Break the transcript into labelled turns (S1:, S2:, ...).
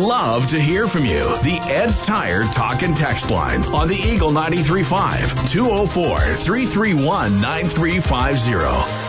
S1: love to hear from you. The Ed's Tire Talk and Text line on the Eagle 93.5, 204-331-9350.